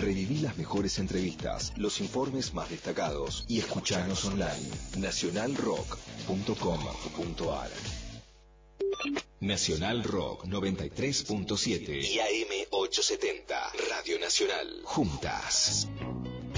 Reviví las mejores entrevistas, los informes más destacados y escuchanos online. Nacionalrock.com.ar. Nacional Rock 93.7 y AM 870. Radio Nacional. Juntas.